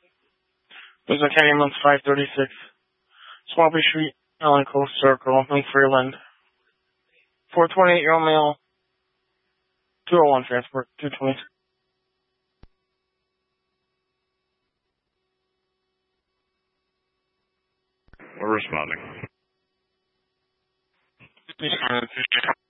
This is Academy Month 536. Swampy Street, Allen Coast Circle, in Freeland. For a 28-year-old male, 201 transport, 220. We're responding.